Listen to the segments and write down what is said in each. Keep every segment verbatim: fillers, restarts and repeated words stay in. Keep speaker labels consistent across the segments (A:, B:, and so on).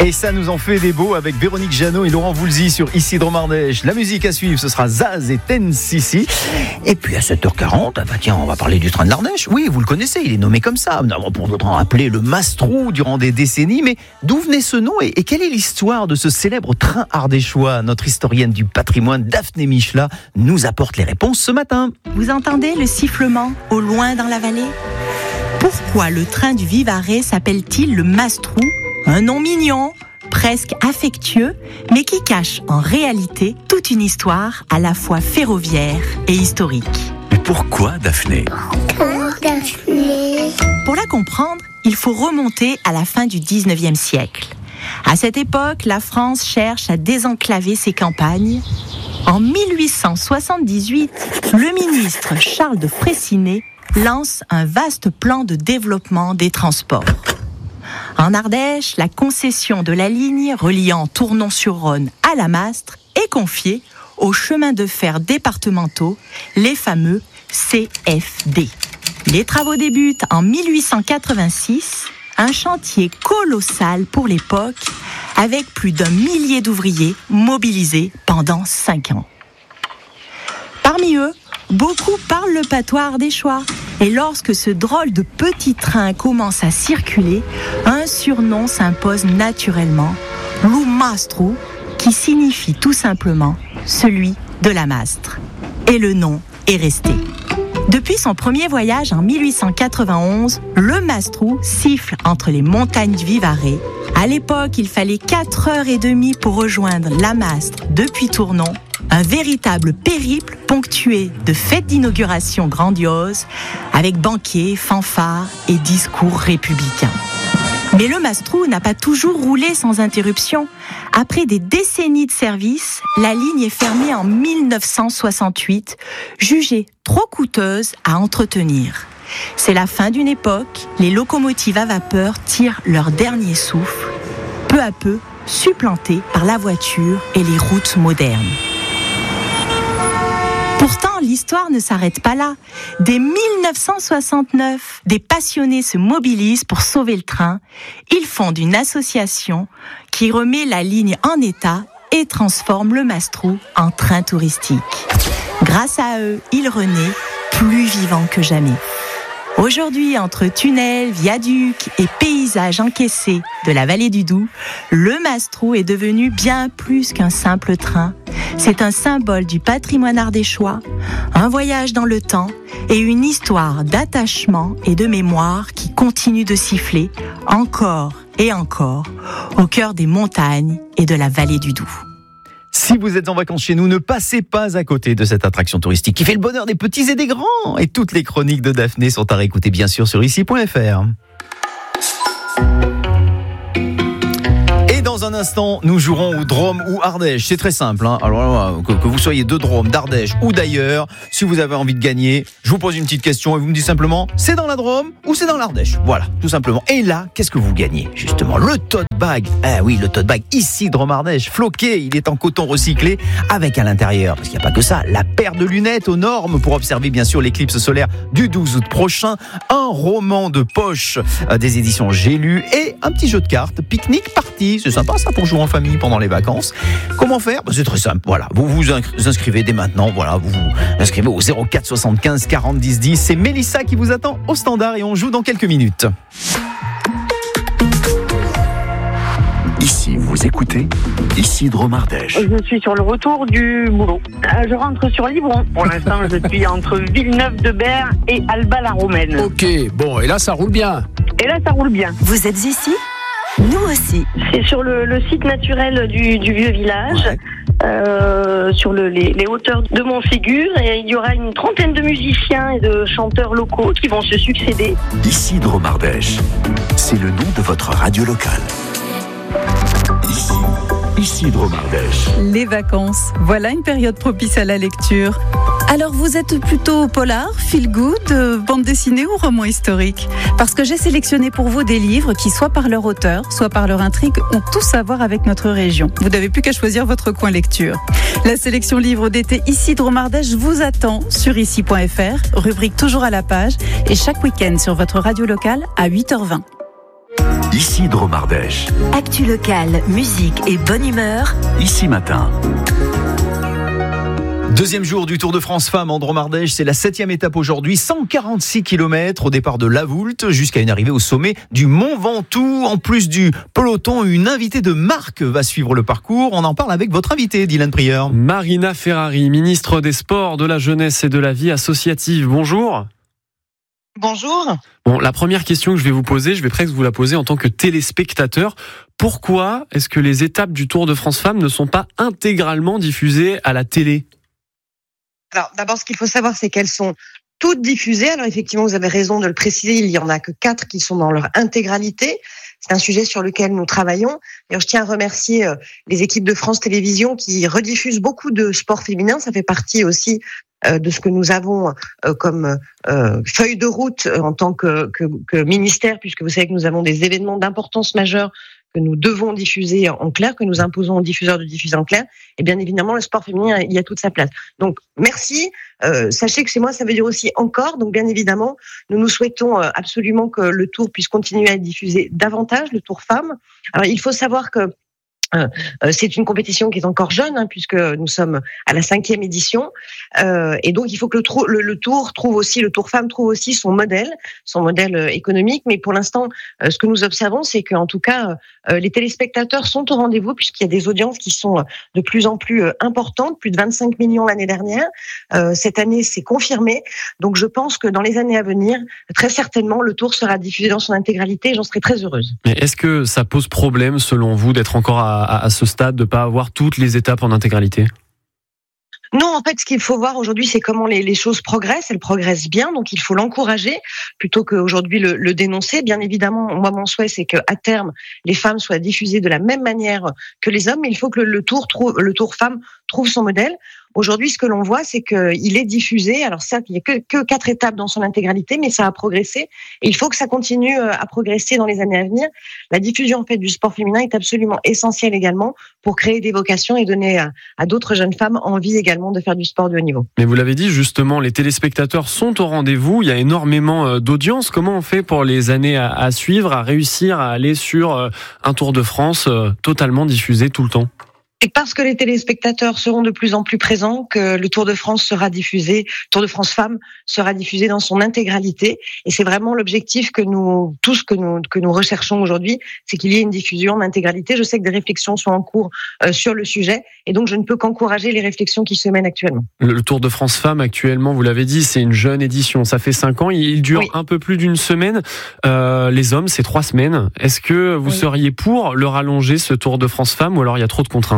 A: Et ça nous en fait des beaux avec Véronique Jeannot et Laurent Voulzy sur Ici Drôme-Ardèche. La musique à suivre, ce sera Zaz et Ten Sissi. Et puis à sept heures quarante, ah bah tiens, on va parler du train de l'Ardèche. Oui, vous le connaissez, il est nommé comme ça. Nous avons pour d'autres appelé le Mastrou durant des décennies. Mais d'où venait ce nom et, et quelle est l'histoire de ce célèbre train ardéchois? Notre historienne du patrimoine, Daphné Michela, nous apporte les réponses ce matin.
B: Vous entendez le sifflement au loin dans la vallée? Pourquoi le train du Vivarais s'appelle-t-il le Mastrou? Un nom mignon, presque affectueux, mais qui cache en réalité toute une histoire à la fois ferroviaire et historique.
C: Mais pourquoi Daphné?
D: Pourquoi Daphné?
B: Pour la comprendre, il faut remonter à la fin du dix-neuvième siècle. À cette époque, la France cherche à désenclaver ses campagnes. En mille huit cent soixante-dix-huit, le ministre Charles de Freycinet lance un vaste plan de développement des transports. En Ardèche, la concession de la ligne reliant Tournon-sur-Rhône à la Mastre est confiée aux chemins de fer départementaux, les fameux C F D. Les travaux débutent en mille huit cent quatre-vingt-six, un chantier colossal pour l'époque, avec plus d'un millier d'ouvriers mobilisés pendant cinq ans. Parmi eux, beaucoup parlent le patois ardéchois. Et lorsque ce drôle de petit train commence à circuler, un surnom s'impose naturellement, Lou Mastrou, qui signifie tout simplement celui de la Mastre. Et le nom est resté. Depuis son premier voyage en mille huit cent quatre-vingt-onze, le Mastrou siffle entre les montagnes du Vivarais. À l'époque, il fallait quatre heures trente pour rejoindre la Mastre depuis Tournon. Un véritable périple ponctué de fêtes d'inauguration grandioses, avec banquets, fanfares et discours républicains. Mais le Mastrou n'a pas toujours roulé sans interruption. Après des décennies de service, la ligne est fermée en mille neuf cent soixante-huit, jugée trop coûteuse à entretenir. C'est la fin d'une époque, les locomotives à vapeur tirent leur dernier souffle, peu à peu supplantées par la voiture et les routes modernes. Pourtant, l'histoire ne s'arrête pas là. Dès mille neuf cent soixante-neuf, des passionnés se mobilisent pour sauver le train. Ils fondent une association qui remet la ligne en état et transforme le Mastrou en train touristique. Grâce à eux, il renaît plus vivant que jamais. Aujourd'hui, entre tunnels, viaducs et paysages encaissés de la vallée du Doubs, le Mastrou est devenu bien plus qu'un simple train. C'est un symbole du patrimoine ardéchois, un voyage dans le temps et une histoire d'attachement et de mémoire qui continue de siffler encore et encore au cœur des montagnes et de la vallée du Doubs.
A: Si vous êtes en vacances chez nous, ne passez pas à côté de cette attraction touristique qui fait le bonheur des petits et des grands. Et toutes les chroniques de Daphné sont à réécouter bien sûr sur ici point f r. Dans un instant, nous jouerons au Drôme ou Ardèche. C'est très simple. Hein. Alors, que, que vous soyez de Drôme, d'Ardèche ou d'ailleurs, si vous avez envie de gagner, je vous pose une petite question et vous me dites simplement, c'est dans la Drôme ou c'est dans l'Ardèche. Voilà, tout simplement. Et là, qu'est-ce que vous gagnez? Justement, le tote bag. Ah oui, le tote bag ici, Drôme-Ardèche. Floqué, il est en coton recyclé avec à l'intérieur, parce qu'il n'y a pas que ça, la paire de lunettes aux normes pour observer bien sûr l'éclipse solaire du douze août prochain, un roman de poche euh, des éditions J'ai lu et un petit jeu de cartes, pique-nique party. C'est sympa ça pour jouer en famille pendant les vacances. Comment faire? Ben, c'est très simple. Voilà, vous vous inscrivez dès maintenant. Voilà, vous vous inscrivez au zéro quatre soixante-quinze quarante dix dix. C'est Mélissa qui vous attend au standard et on joue dans quelques minutes.
C: Ici, vous écoutez Ici Drôme-Ardèche.
E: Je suis sur le retour du boulot. Je rentre sur Livron. Pour l'instant, je suis entre Villeneuve-de-Berg et Alba-la-Romaine.
F: Ok, bon, et là, ça roule bien.
E: Et là, ça roule bien.
B: Vous êtes ici ? Nous aussi.
E: C'est sur le, le site naturel du, du vieux village,
F: Ouais.
E: euh, sur le, les, les hauteurs de Montségur, et il y aura une trentaine de musiciens et de chanteurs locaux qui vont se succéder.
C: Ici Drôme-Ardèche, c'est le nom de votre radio locale. Ici, ici Drôme-Ardèche.
G: Les vacances, voilà une période propice à la lecture. Alors vous êtes plutôt polar, feel good, euh, bande dessinée ou roman historique? Parce que j'ai sélectionné pour vous des livres qui, soit par leur auteur, soit par leur intrigue, ont tous à voir avec notre région. Vous n'avez plus qu'à choisir votre coin lecture. La sélection livre d'été Ici Drôme-Ardèche vous attend sur ici point f r, rubrique toujours à la page, et chaque week-end sur votre radio locale à huit heures vingt.
C: Ici Drôme Ardèche.
H: Actu locale, musique et bonne humeur.
C: Ici Matin.
A: Deuxième jour du Tour de France Femmes en Drôme Ardèche, c'est la septième étape aujourd'hui, cent quarante-six kilomètres au départ de Lavoult jusqu'à une arrivée au sommet du Mont Ventoux. En plus du peloton, une invitée de marque va suivre le parcours. On en parle avec votre invitée, Dylan Prieur.
I: Marina Ferrari, ministre des Sports, de la Jeunesse et de la Vie associative. Bonjour.
E: Bonjour.
I: Bon, la première question que je vais vous poser, je vais presque vous la poser en tant que téléspectateur. Pourquoi est-ce que les étapes du Tour de France Femmes ne sont pas intégralement diffusées à la télé ?
E: Alors, d'abord, ce qu'il faut savoir, c'est qu'elles sont toutes diffusées. Alors, effectivement, vous avez raison de le préciser, il y en a que quatre qui sont dans leur intégralité. C'est un sujet sur lequel nous travaillons. D'ailleurs, je tiens à remercier les équipes de France Télévisions qui rediffusent beaucoup de sport féminin. Ça fait partie aussi de ce que nous avons comme feuille de route en tant que, que, que ministère, puisque vous savez que nous avons des événements d'importance majeure que nous devons diffuser en clair, que nous imposons aux diffuseurs de diffuser en clair. Et bien évidemment, le sport féminin, il y a toute sa place. Donc, merci. Euh, sachez que chez moi, ça veut dire aussi encore. Donc, bien évidemment, nous nous souhaitons absolument que le Tour puisse continuer à être diffusé davantage, le Tour Femmes. Alors, il faut savoir que Euh, c'est une compétition qui est encore jeune, hein, puisque nous sommes à la cinquième édition, euh, et donc il faut que le, trou- le, le Tour trouve aussi, le Tour Femmes trouve aussi son modèle, son modèle euh, économique. Mais pour l'instant, euh, ce que nous observons, c'est qu'en tout cas, euh, les téléspectateurs sont au rendez-vous, puisqu'il y a des audiences qui sont euh, de plus en plus euh, importantes, plus de vingt-cinq millions l'année dernière. Euh, cette année, c'est confirmé. Donc je pense que dans les années à venir, très certainement, le Tour sera diffusé dans son intégralité, et j'en serai très heureuse.
I: Mais est-ce que ça pose problème, selon vous, d'être encore à à ce stade, de ne pas avoir toutes les étapes en intégralité ?
E: Non, en fait, ce qu'il faut voir aujourd'hui, c'est comment les, les choses progressent. Elles progressent bien, donc il faut l'encourager plutôt qu'aujourd'hui le, le dénoncer. Bien évidemment, moi, mon souhait, c'est qu'à terme, les femmes soient diffusées de la même manière que les hommes, mais il faut que le, le tour trouve, le Tour Femmes trouve son modèle. Aujourd'hui, ce que l'on voit, c'est qu'il est diffusé. Alors certes, il n'y a que, que quatre étapes dans son intégralité, mais ça a progressé. Et il faut que ça continue à progresser dans les années à venir. La diffusion en fait du sport féminin est absolument essentielle également pour créer des vocations et donner à, à d'autres jeunes femmes envie également de faire du sport de haut niveau.
I: Mais vous l'avez dit, justement, les téléspectateurs sont au rendez-vous. Il y a énormément d'audience. Comment on fait pour les années à, à suivre, à réussir à aller sur un Tour de France totalement diffusé tout le temps ?
E: C'est parce que les téléspectateurs seront de plus en plus présents que le Tour de France sera diffusé, Tour de France Femmes sera diffusé dans son intégralité. Et c'est vraiment l'objectif que nous, tous que nous, que nous recherchons aujourd'hui, c'est qu'il y ait une diffusion en intégralité. Je sais que des réflexions sont en cours euh, sur le sujet, et donc je ne peux qu'encourager les réflexions qui se mènent actuellement.
I: Le Tour de France Femmes actuellement, vous l'avez dit, c'est une jeune édition. Ça fait cinq ans, il dure oui. un peu plus d'une semaine. Euh, les hommes, c'est trois semaines. Est-ce que vous oui. seriez pour le rallonger, ce Tour de France Femmes, ou alors il y a trop de contraintes ?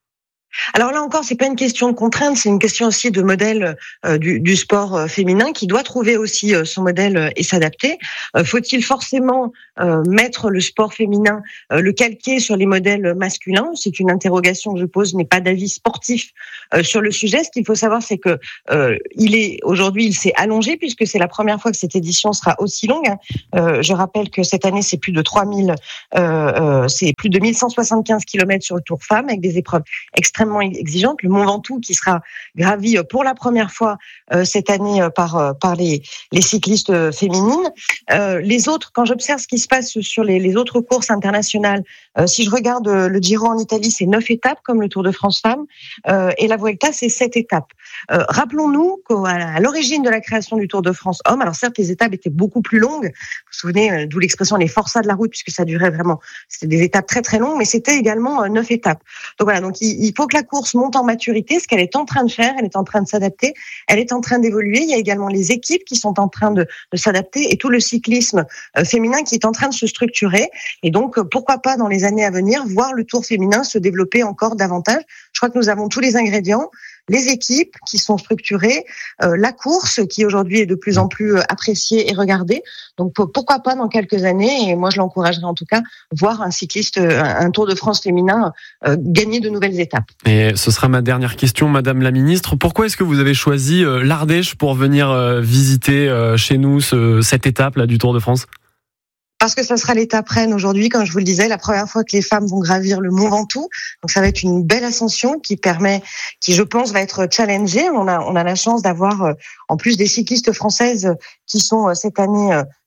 E: Alors là encore, c'est pas une question de contrainte, c'est une question aussi de modèle euh, du, du sport euh, féminin qui doit trouver aussi euh, son modèle euh, et s'adapter. Euh, faut-il forcément euh, mettre le sport féminin, euh, le calquer sur les modèles masculins ? C'est une interrogation que je pose, je n'ai pas d'avis sportif euh, sur le sujet. Ce qu'il faut savoir, c'est que euh, il est aujourd'hui, il s'est allongé puisque c'est la première fois que cette édition sera aussi longue. Hein. Euh, je rappelle que cette année, c'est plus de trois mille, euh, euh, c'est plus de mille cent soixante-quinze kilomètres sur le Tour Femmes avec des épreuves extrêmement exigeante, le Mont Ventoux qui sera gravi pour la première fois euh, cette année euh, par euh, par les les cyclistes euh, féminines. Euh, les autres, quand j'observe ce qui se passe sur les les autres courses internationales, euh, si je regarde euh, le Giro en Italie, c'est neuf étapes comme le Tour de France Femmes, euh, et la Vuelta c'est sept étapes. Euh, rappelons-nous qu'à l'origine de la création du Tour de France Hommes, alors certes les étapes étaient beaucoup plus longues. Vous vous souvenez, euh, d'où l'expression les forçats de la route, puisque ça durait vraiment, c'était des étapes très très longues, mais c'était également euh, neuf étapes. Donc voilà, donc il, il faut que la course monte en maturité, ce qu'elle est en train de faire, elle est en train de s'adapter, elle est en train d'évoluer. Il y a également les équipes qui sont en train de, de s'adapter et tout le cyclisme euh, féminin qui est en train de se structurer. Et donc, euh, pourquoi pas dans les années à venir voir le Tour féminin se développer encore davantage. Je crois que nous avons tous les ingrédients. Les équipes qui sont structurées, euh, la course qui aujourd'hui est de plus en plus appréciée et regardée. Donc pourquoi pas dans quelques années, et moi je l'encouragerais en tout cas, voir un cycliste, un Tour de France féminin euh, gagner de nouvelles étapes.
I: Et ce sera ma dernière question, Madame la Ministre. Pourquoi est-ce que vous avez choisi euh, l'Ardèche pour venir euh, visiter euh, chez nous ce, cette étape là du Tour de France ?
E: Parce que ça sera l'étape reine aujourd'hui, comme je vous le disais, la première fois que les femmes vont gravir le Mont Ventoux. Donc ça va être une belle ascension qui permet, qui je pense va être challengée. On a, on a la chance d'avoir, en plus des cyclistes françaises qui sont cette année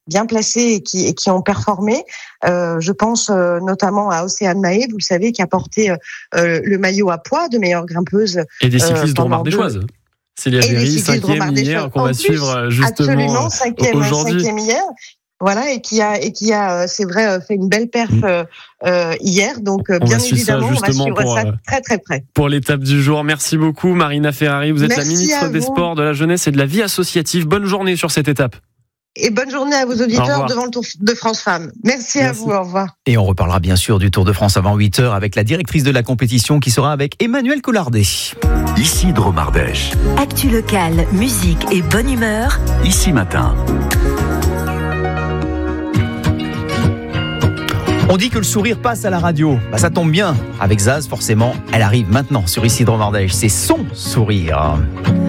E: bien placés et qui, et qui ont performé. Euh, je pense euh, notamment à Océane Mahé, vous le savez, qui a porté euh, le maillot à poids de meilleure grimpeuse.
I: Et des cyclistes
E: euh,
I: dromardéchoises. Célia Véry, cinquième hier, qu'on va
E: plus,
I: suivre justement
E: absolument, cinquième,
I: aujourd'hui.
E: Cinquième hier. Voilà, et qui a, et qui a, c'est vrai, fait une belle perf euh, euh, hier. Donc,
I: on
E: bien
I: va
E: évidemment,
I: ça
E: on va suivre
I: pour,
E: ça
I: euh,
E: très, très près.
I: Pour l'étape du jour. Merci beaucoup, Marina Ferrari. Vous êtes
E: Merci
I: la ministre des Sports, de la Jeunesse et de la Vie associative. Bonne journée sur cette étape.
E: Et bonne journée à vos auditeurs devant le Tour de France Femmes. Merci, Merci à vous, au revoir.
A: Et on reparlera bien sûr du Tour de France avant huit heures avec la directrice de la compétition qui sera avec Emmanuel Collardet.
C: Ici Dromardèche.
H: Actu locale, musique et bonne humeur.
C: Ici Matin.
A: On dit que le sourire passe à la radio. Bah, ça tombe bien. Avec Zaz, forcément, elle arrive maintenant sur Ici Dromardèche. C'est son sourire.